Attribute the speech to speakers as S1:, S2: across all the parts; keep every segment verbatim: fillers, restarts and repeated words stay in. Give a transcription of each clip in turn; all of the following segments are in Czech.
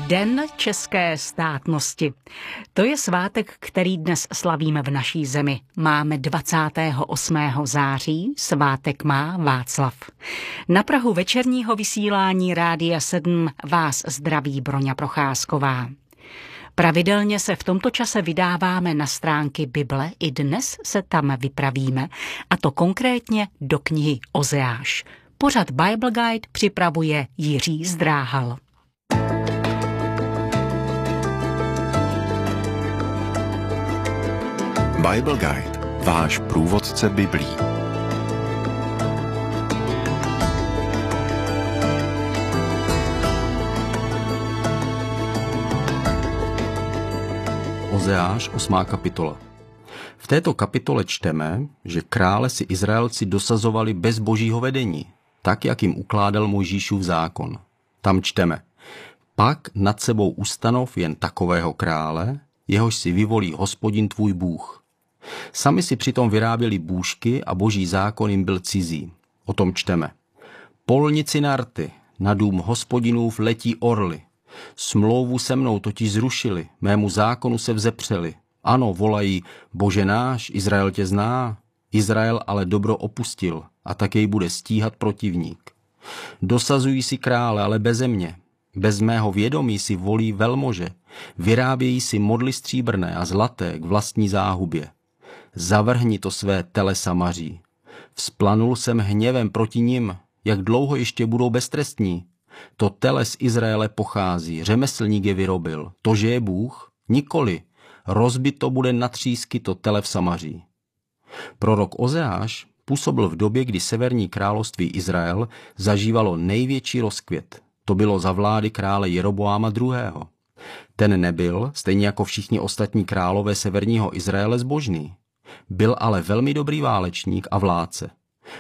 S1: Den české státnosti. To je svátek, který dnes slavíme v naší zemi. Máme dvacátého osmého září, svátek má Václav. Na prahu večerního vysílání Rádia sedm vás zdraví Broňa Procházková. Pravidelně se v tomto čase vydáváme na stránky Bible, i dnes se tam vypravíme, a to konkrétně do knihy Ozeáš. Pořad Bible Guide připravuje Jiří Zdráhal.
S2: Bible Guide, váš průvodce Biblí.
S3: Ozeáš, osmá kapitola. V této kapitole čteme, že krále si Izraelci dosazovali bez božího vedení, tak, jak jim ukládal Mojžíšův zákon. Tam čteme: Pak nad sebou ustanov jen takového krále, jehož si vyvolí Hospodin tvůj Bůh. Sami si přitom vyráběli bůžky a boží zákon jim byl cizí. O tom čteme: Polnici narty, na dům Hospodinův letí orly. Smlouvu se mnou totiž zrušili, mému zákonu se vzepřeli. Ano, volají: Bože náš, Izrael tě zná. Izrael ale dobro opustil a tak jej bude stíhat protivník. Dosazují si krále, ale beze mě. Bez mého vědomí si volí velmože. Vyrábějí si modly stříbrné a zlaté k vlastní záhubě. Zavrhni to své tele Samaří. Vzplanul jsem hněvem proti nim, jak dlouho ještě budou beztrestní. To tele z Izraele pochází, řemeslník je vyrobil. To, že je Bůh? Nikoli. Rozbito bude na třísky to tele v Samaří. Prorok Ozeáš působil v době, kdy severní království Izrael zažívalo největší rozkvět. To bylo za vlády krále Jeroboáma druhého. Ten nebyl, stejně jako všichni ostatní králové severního Izraele, zbožný. Byl ale velmi dobrý válečník a vládce.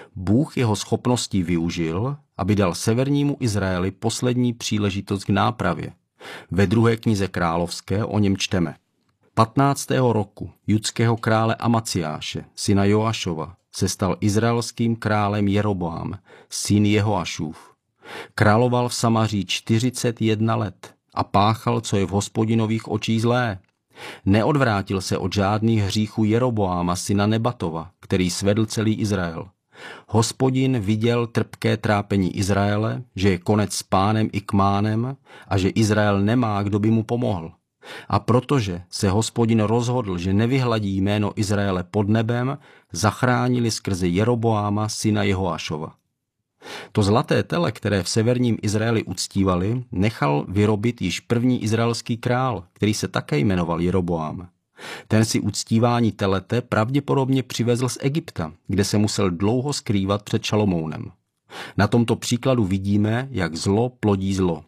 S3: Bůh jeho schopností využil, aby dal severnímu Izraeli poslední příležitost k nápravě. Ve druhé knize královské o něm čteme: patnáctého roku judského krále Amaciáše, syna Joašova, se stal izraelským králem Jeroboám, syn Jehoašův. Královal v Samaří čtyřicet jedna let a páchal, co je v Hospodinových očích zlé. Neodvrátil se od žádných hříchů Jeroboáma, syna Nebatova, který svedl celý Izrael. Hospodin viděl trpké trápení Izraele, že je konec s pánem i kmánem a že Izrael nemá, kdo by mu pomohl. A protože se Hospodin rozhodl, že nevyhladí jméno Izraele pod nebem, zachránili skrze Jeroboáma, syna Jehoašova. To zlaté tele, které v severním Izraeli uctívali, nechal vyrobit již první izraelský král, který se také jmenoval Jeroboám. Ten si uctívání telete pravděpodobně přivezl z Egypta, kde se musel dlouho skrývat před Šalomounem. Na tomto příkladu vidíme, jak zlo plodí zlo.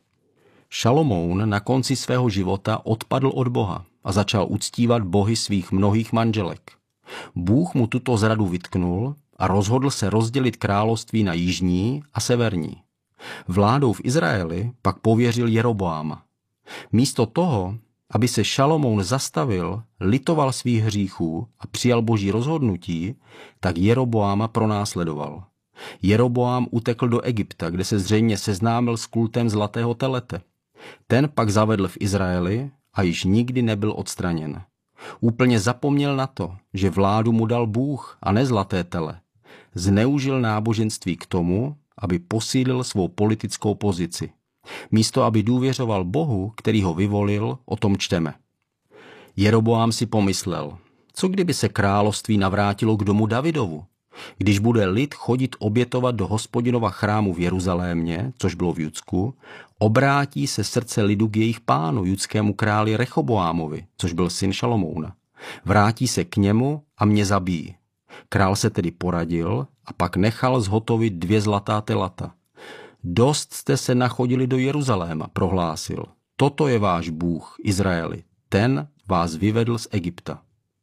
S3: Šalomoun na konci svého života odpadl od Boha a začal uctívat bohy svých mnohých manželek. Bůh mu tuto zradu vytknul a rozhodl se rozdělit království na jižní a severní. Vládou v Izraeli pak pověřil Jeroboáma. Místo toho, aby se Šalomoun zastavil, litoval svých hříchů a přijal boží rozhodnutí, tak Jeroboáma pronásledoval. Jeroboám utekl do Egypta, kde se zřejmě seznámil s kultem zlatého telete. Ten pak zavedl v Izraeli a již nikdy nebyl odstraněn. Úplně zapomněl na to, že vládu mu dal Bůh a ne zlaté tele. Zneužil náboženství k tomu, aby posílil svou politickou pozici. Místo, aby důvěřoval Bohu, který ho vyvolil, o tom čteme. Jeroboám si pomyslel: co kdyby se království navrátilo k domu Davidovu? Když bude lid chodit obětovat do Hospodinova chrámu v Jeruzalémě, což bylo v Judsku, obrátí se srdce lidu k jejich pánu, judskému králi Rechoboámovi, což byl syn Šalomouna. Vrátí se k němu a mě zabijí. Král se tedy poradil a pak nechal zhotovit dvě zlatá telata. Dost jste se nachodili do Jeruzaléma, prohlásil. Toto je váš Bůh, Izraeli. Ten vás vyvedl z Egypta.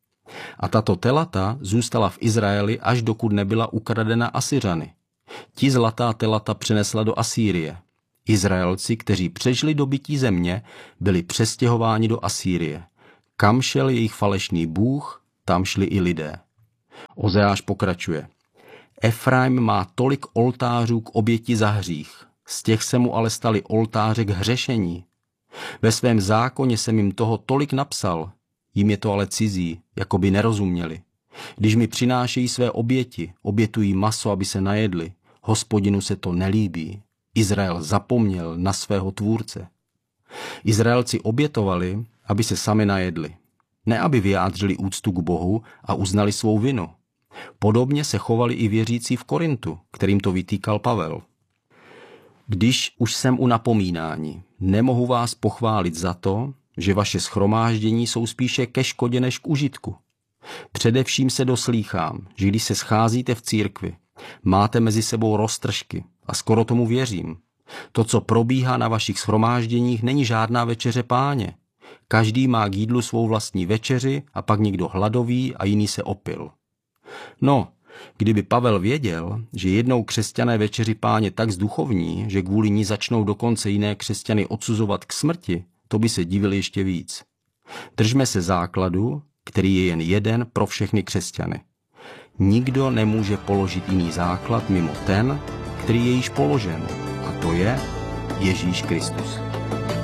S3: A tato telata zůstala v Izraeli, až dokud nebyla ukradena Asyřany. Ti zlatá telata přenesla do Asýrie. Izraelci, kteří přežili dobytí země, byli přestěhováni do Asýrie. Kam šel jejich falešný bůh, tam šli i lidé. Ozeáš pokračuje. Efraim má tolik oltářů k oběti za hřích, z těch se mu ale staly oltáře k hřešení. Ve svém zákoně jsem jim toho tolik napsal, jim je to ale cizí, jako by nerozuměli. Když mi přinášejí své oběti, obětují maso, aby se najedli, Hospodinu se to nelíbí. Izrael zapomněl na svého tvůrce. Izraelci obětovali, aby se sami najedli. Ne, aby vyjádřili úctu k Bohu a uznali svou vinu. Podobně se chovali i věřící v Korintu, kterým to vytýkal Pavel. Když už jsem u napomínání, nemohu vás pochválit za to, že vaše shromáždění jsou spíše ke škodě než k užitku. Především se doslýchám, že když se scházíte v církvi, máte mezi sebou roztržky a skoro tomu věřím. To, co probíhá na vašich shromážděních, není žádná večeře Páně. Každý má k jídlu svou vlastní večeři a pak někdo hladový a jiný se opil. No, kdyby Pavel věděl, že jednou křesťané večeři Páně tak zduchovní, že kvůli ní začnou dokonce jiné křesťany odsuzovat k smrti, to by se divil ještě víc. Držme se základu, který je jen jeden pro všechny křesťany. Nikdo nemůže položit jiný základ mimo ten, který je již položen, a to je Ježíš Kristus.